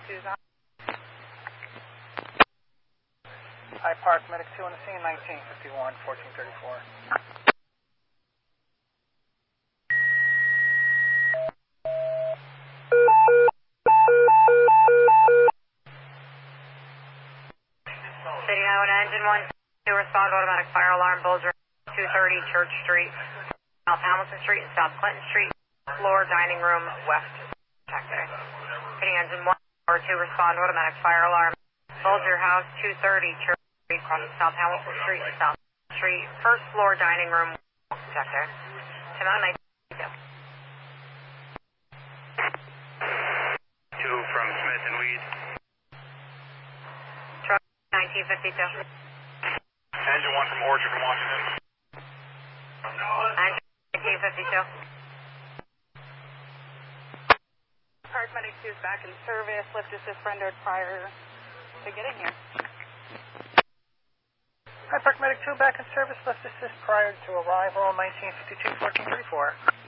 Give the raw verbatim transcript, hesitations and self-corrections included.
two is on. High Park, Medic two on the scene, nineteen fifty-one, fourteen thirty-four. City Highway Engine one, two respond automatic fire alarm, Bulger, two thirty Church Street, South Hamilton Street and South Clinton Street, floor, dining room, west. Detector. City Engine one, or two respond automatic fire alarm, Bulger House, two thirty Church Street, across South Hamilton Street and South Street, first floor, dining room, Detector. Tim out nineteen fifty-two. Two from Smith and Weed. nineteen fifty-two. Engine one from Orchard from Washington. nineteen fifty-two. Park Medic two is back in service. Lift assist rendered prior to getting here. High Park Medic two back in service. Lift assist prior to arrival. nineteen fifty-two, fourteen thirty-four.